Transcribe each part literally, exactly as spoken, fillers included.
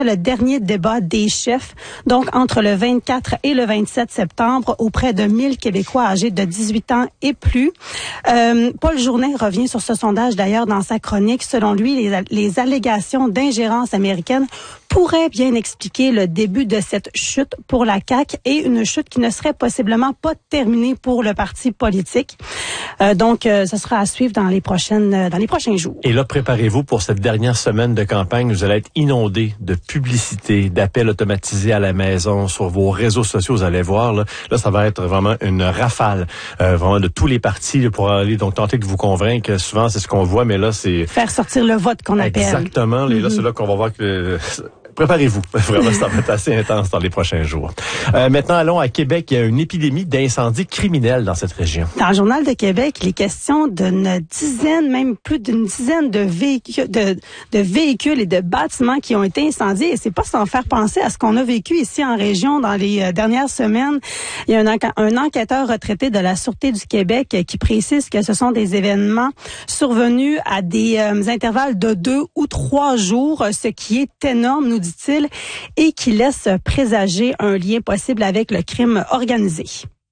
le dernier débat des chefs, donc entre le vingt-quatre et le vingt-sept septembre, auprès de mille Québécois âgés de dix-huit ans et plus. Euh, Paul Journet revient sur ce sondage d'ailleurs dans sa chronique. Selon lui, les, les allégations d'ingérence américaine pourraient bien expliquer le début de cette chute pour la C A Q et une chute qui ne serait possiblement pas terminée pour le parti politique. Euh, donc, euh, ce sera à suivre dans les prochaines, euh, dans les prochains jours. Et là, préparez-vous pour cette dernière semaine de campagne. Vous allez être inondés de publicité, d'appels automatisés à la maison, sur vos réseaux sociaux. Vous allez voir, là, là ça va être vraiment une rafale, euh, vraiment de tous les partis là, pour aller donc tenter de vous convaincre. Souvent, c'est ce qu'on voit, mais là, c'est... Faire sortir le vote qu'on appelle. Exactement. Et là, Mm-hmm. c'est là qu'on va voir que... Préparez-vous. Vraiment, ça va être assez intense dans les prochains jours. Euh, maintenant, allons à Québec. Il y a une épidémie d'incendies criminels dans cette région. Dans le Journal de Québec, il est question d'une dizaine, même plus d'une dizaine de véhicules, de, de véhicules et de bâtiments qui ont été incendiés. Et c'est pas sans faire penser à ce qu'on a vécu ici en région dans les euh, dernières semaines. Il y a un, enquê- un enquêteur retraité de la Sûreté du Québec euh, qui précise que ce sont des événements survenus à des euh, intervalles de deux ou trois jours, ce qui est énorme, nous dit-il, et qui laisse présager un lien possible avec le crime organisé.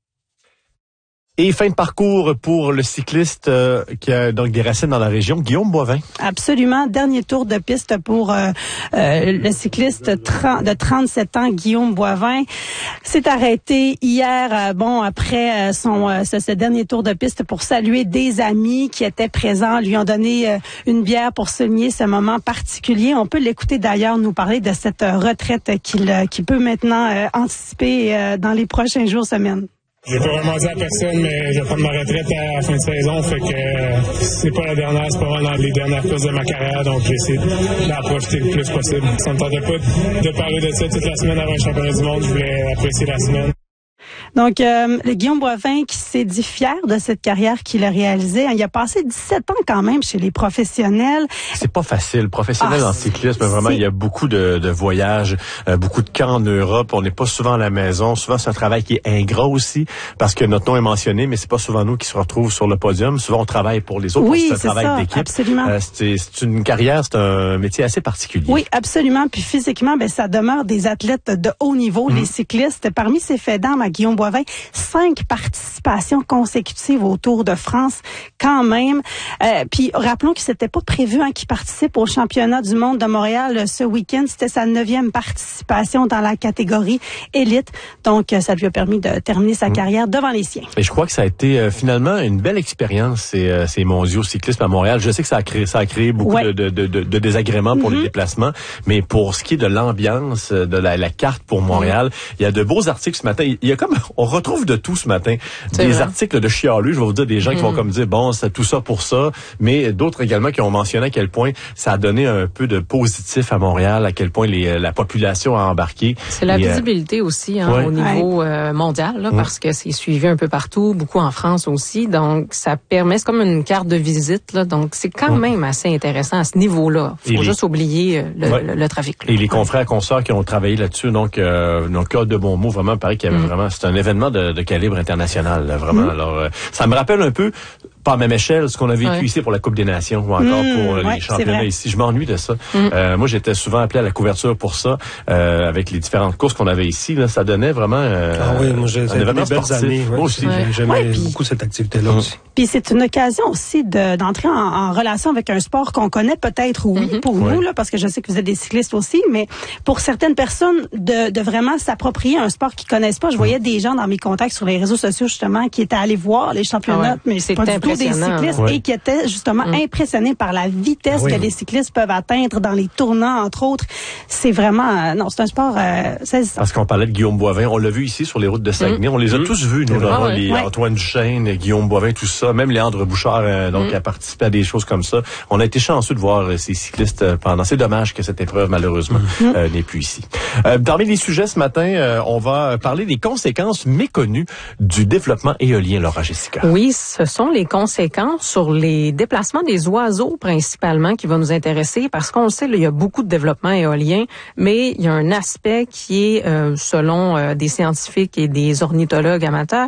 Et fin de parcours pour le cycliste euh, qui a donc des racines dans la région, Guillaume Boivin. Absolument. Dernier tour de piste pour euh, euh, le cycliste trente, de trente-sept ans, Guillaume Boivin. S'est arrêté hier, euh, bon, après euh, son euh, ce, ce dernier tour de piste pour saluer des amis qui étaient présents, lui ont donné euh, une bière pour souligner ce moment particulier. On peut l'écouter d'ailleurs nous parler de cette euh, retraite qu'il, euh, qu'il peut maintenant euh, anticiper euh, dans les prochains jours, semaines. J'ai pas vraiment dit à personne, mais je vais prendre ma retraite à la fin de saison, fait que euh, c'est pas la dernière, c'est pas vraiment dans les dernières courses de ma carrière, donc j'essaie d'en profiter le plus possible. Ça me tentait pas de parler de ça toute la semaine avant le championnat du monde, je voulais apprécier la semaine. Donc, euh, le Guillaume Boivin qui s'est dit fier de cette carrière qu'il a réalisée. Il a passé dix-sept ans quand même chez les professionnels. C'est pas facile. Professionnel ah, en cyclisme, vraiment, c'est... il y a beaucoup de, de voyages, euh, beaucoup de camps en Europe. On n'est pas souvent à la maison. Souvent, c'est un travail qui est ingrat aussi, parce que notre nom est mentionné, mais c'est pas souvent nous qui se retrouvent sur le podium. Souvent, on travaille pour les autres. Oui, c'est un c'est travail ça, d'équipe. Absolument. Euh, c'est, c'est une carrière, c'est un métier assez particulier. Oui, absolument. Puis physiquement, ben ça demeure des athlètes de haut niveau, mmh. les cyclistes. Parmi ces faits d'armes à Guillaume Boivin, cinq participations consécutives au Tour de France, quand même. Euh, puis rappelons que c'était pas prévu hein, qu'il participe au championnat du monde de Montréal ce week-end. C'était sa neuvième participation dans la catégorie élite. Donc, ça lui a permis de terminer sa mmh. carrière devant les siens. Et je crois que ça a été euh, finalement une belle expérience, ces, euh, ces mondiaux cyclisme à Montréal. Je sais que ça a créé, ça a créé beaucoup ouais. de, de, de, de désagréments pour mmh. les déplacements, mais pour ce qui est de l'ambiance, de la, la carte pour Montréal, mmh. il y a de beaux articles ce matin. Il y a comme, on retrouve de tout ce matin. C'est des vrai. Articles de chialus, je vais vous dire, des gens mmh. qui vont comme dire, bon, c'est tout ça pour ça, mais d'autres également qui ont mentionné à quel point ça a donné un peu de positif à Montréal, à quel point les, la population a embarqué. C'est la et, visibilité euh, aussi hein, ouais. au niveau euh, mondial, là, mmh. parce que c'est suivi un peu partout, beaucoup en France aussi, donc ça permet, c'est comme une carte de visite, là, donc c'est quand mmh. même assez intéressant à ce niveau-là. Il faut et juste les... oublier le, ouais. le, le trafic. Là. Et les confrères, consoeurs qui ont travaillé là-dessus, donc, euh, dans le cas de bon mot, vraiment, pareil qu'il y avait mmh. vraiment, c'est un événement de, de calibre international, là, vraiment. Mmh. Alors, euh, ça me rappelle un peu, pas à même échelle, ce qu'on a vécu ouais. ici pour la Coupe des Nations ou encore mmh, pour euh, ouais, les championnats ici. Je m'ennuie de ça. Mmh. Euh, moi, j'étais souvent appelé à la couverture pour ça, euh, avec les différentes courses qu'on avait ici. Là, ça donnait vraiment euh, ah oui, moi, j'ai, un événement sportif. Années, ouais. Moi aussi. Ouais. J'aimais ouais, pis, beaucoup cette activité-là mmh. aussi. Puis c'est une occasion aussi de, d'entrer en, en relation avec un sport qu'on connaît peut-être, oui, mmh. pour ouais. vous, là, parce que je sais que vous êtes des cyclistes aussi, mais pour certaines personnes, de, de vraiment s'approprier un sport qu'ils connaissent pas. Je voyais mmh. des gens dans mes contacts sur les réseaux sociaux, justement, qui étaient allés voir les championnats, ah ouais. mais c'est pas du tout des cyclistes, ouais. et qui étaient justement mmh. impressionnés par la vitesse oui. que les cyclistes peuvent atteindre dans les tournants, entre autres. C'est vraiment, euh, non, c'est un sport euh, saisissant. Parce qu'on parlait de Guillaume Boivin, on l'a vu ici sur les routes de Saguenay, mmh. on les a mmh. tous vus, nous, là, ah ouais. les ouais. Antoine Duchesne, Guillaume Boivin, tout ça, même Léandre Bouchard, euh, donc, mmh. a participé à des choses comme ça. On a été chanceux de voir euh, ces cyclistes euh, pendant. C'est dommage que cette épreuve, malheureusement, mmh. euh, n'est plus ici. Euh, parmi les sujets ce matin, euh, on va parler des conséquences méconnues du développement éolien, Laura Jessica. Oui, ce sont les conséquences sur les déplacements des oiseaux principalement qui va nous intéresser parce qu'on le sait, là, il y a beaucoup de développement éolien, mais il y a un aspect qui est, euh, selon euh, des scientifiques et des ornithologues amateurs,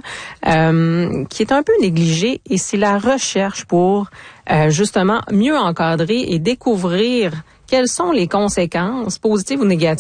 euh, qui est un peu négligé et c'est la recherche pour euh, justement mieux encadrer et découvrir quelles sont les conséquences positives ou négatives